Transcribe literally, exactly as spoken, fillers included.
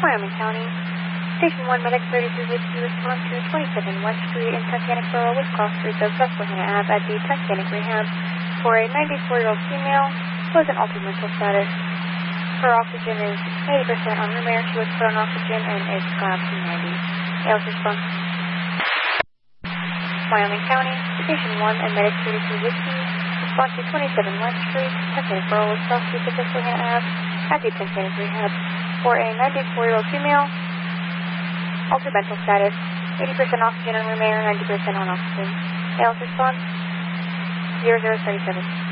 Wyoming County. Station one, Medic thirty-three Whiskey, response to twenty-seven West Street in Tunkhannock Borough with cross streets of Susquehanna Ave at the Tunkhannock Rehab for a ninety-four-year-old female who has an altered mental status. Her oxygen is eighty percent on room air. She was put on oxygen and is gone up to ninety. A L S response. Wyoming County, Station one and Medic thirty-three Whiskey, response to twenty-seven West Street, Tunkhannock Borough with cross streets of Susquehanna Ave at the Tunkhannock Rehab for a ninety-four-year-old female, altered mental status, eighty percent oxygen on room air, ninety percent on oxygen. A L S response, zero zero seven seven.